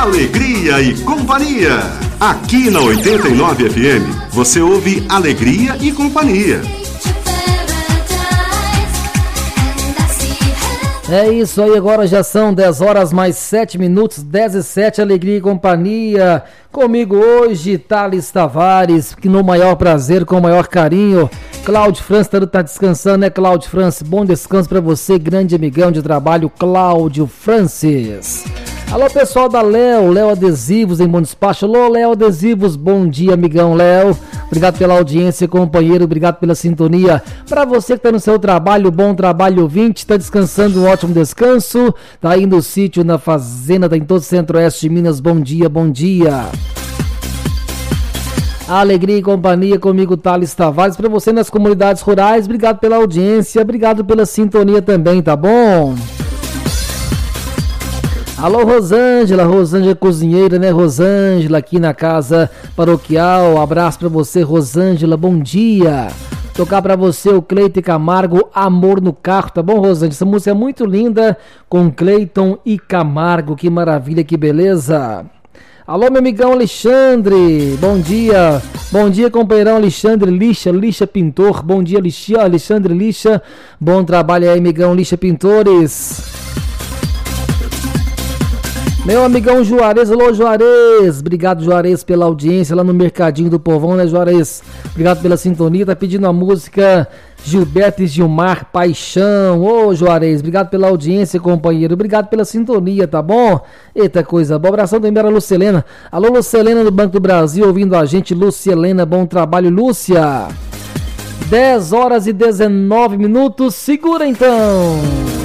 Alegria e Companhia. Aqui na 89 FM, você ouve Alegria e Companhia. É isso aí, agora já são 10 horas mais 7 minutos, 10 e 7, Alegria e Companhia. Comigo hoje, Thales Tavares, que no maior prazer, com o maior carinho. Cláudio França tá descansando, né, Cláudio França? Bom descanso pra você, grande amigão de trabalho, Cláudio Francis. Alô, pessoal da Léo Adesivos em Bom Despacho. Alô, Léo Adesivos, bom dia, amigão Léo. Obrigado pela audiência, companheiro, obrigado pela sintonia. Para você que tá no seu trabalho, bom trabalho, ouvinte, tá descansando, um ótimo descanso. Tá aí no sítio, na fazenda, tá em todo o centro-oeste de Minas, bom dia, bom dia. Alegria e Companhia, comigo, Thales Tavares. Para você nas comunidades rurais, obrigado pela audiência, obrigado pela sintonia também, tá bom? Alô, Rosângela cozinheira, né, Rosângela, aqui na casa paroquial, abraço pra você, Rosângela, bom dia. Tocar pra você o Cleiton Camargo, Amor no Carro, tá bom, Rosângela? Essa música é muito linda, com Cleiton e Camargo, que maravilha, que beleza. Alô, meu amigão Alexandre, bom dia, companheirão Alexandre Lixa Pintor, bom dia, Alexandre Lixa, bom trabalho aí, amigão Lixa Pintores. Meu amigão Juarez, alô Juarez, obrigado Juarez pela audiência lá no Mercadinho do Povão, né Juarez? Obrigado pela sintonia, tá pedindo a música Gilberto e Gilmar, Paixão. Ô Juarez, obrigado pela audiência, companheiro, obrigado pela sintonia, tá bom? Eita coisa boa, abração também para a Lucelena. Alô Lucelena do Banco do Brasil, ouvindo a gente, Lucelena, bom trabalho, Lúcia. 10 horas e 19 minutos, segura então.